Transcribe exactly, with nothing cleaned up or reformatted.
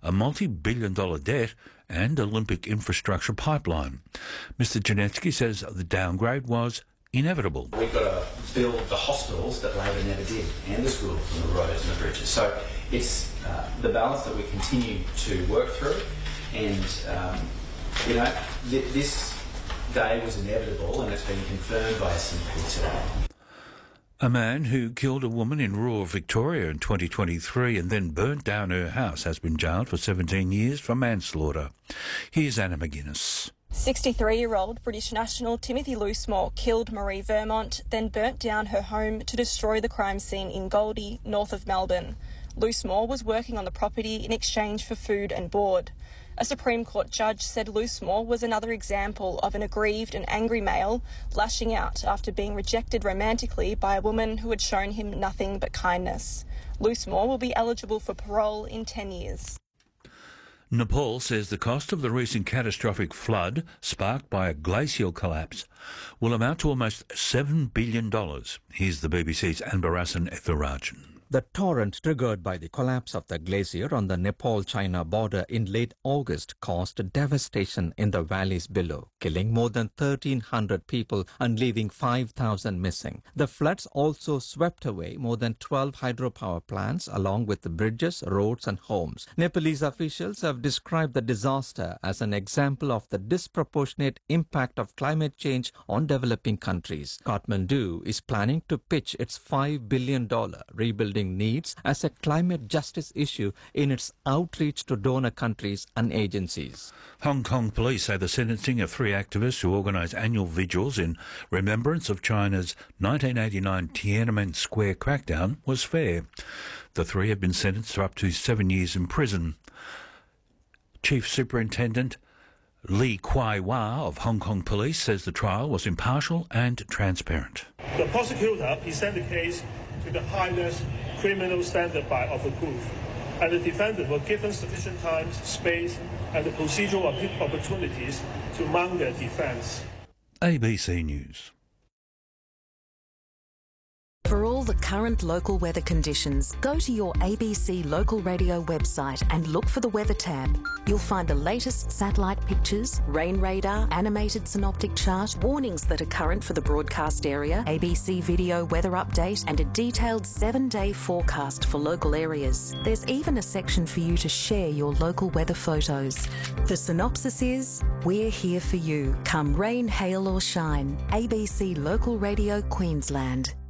a multi-billion dollar debt and Olympic infrastructure pipeline. Mister Janetsky says the downgrade was inevitable. We've got to build the hospitals that Labor never did, and the schools and the roads and the bridges. So it's uh, the balance that we continue to work through, and um, you know, th- this day was inevitable, and it's been confirmed by S and P today. A man who killed a woman in rural Victoria in twenty twenty-three and then burnt down her house has been jailed for seventeen years for manslaughter. Here's Anna McGuinness. sixty-three-year-old British national Timothy Loosemore killed Marie Vermont, then burnt down her home to destroy the crime scene in Goldie, north of Melbourne. Loosemore was working on the property in exchange for food and board. A Supreme Court judge said Loosemore was another example of an aggrieved and angry male lashing out after being rejected romantically by a woman who had shown him nothing but kindness. Loosemore will be eligible for parole in ten years. Nepal says the cost of the recent catastrophic flood sparked by a glacial collapse will amount to almost seven billion dollars. Here's the B B C's Anbarasan Ethirajan. The torrent triggered by the collapse of the glacier on the Nepal-China border in late August caused devastation in the valleys below, killing more than thirteen hundred people and leaving five thousand missing. The floods also swept away more than twelve hydropower plants along with the bridges, roads and homes. Nepalese officials have described the disaster as an example of the disproportionate impact of climate change on developing countries. Kathmandu is planning to pitch its five billion dollars rebuilding needs as a climate justice issue in its outreach to donor countries and agencies. Hong Kong police say the sentencing of three activists who organised annual vigils in remembrance of China's nineteen eighty-nine Tiananmen Square crackdown was fair. The three have been sentenced to up to seven years in prison. Chief Superintendent Lee Kwai Wah of Hong Kong Police says the trial was impartial and transparent. The prosecutor presented the case to the highest criminal standard by offer proof, and the defendant were given sufficient time, space, and the procedural opportunities to mount their defence. A B C News. For all the current local weather conditions, go to your A B C local radio website and look for the weather tab. You'll find the latest satellite pictures, rain radar, animated synoptic chart, warnings that are current for the broadcast area, A B C video weather update, and a detailed seven-day forecast for local areas. There's even a section for you to share your local weather photos. The synopsis is, we're here for you. Come rain, hail or shine. A B C Local Radio Queensland.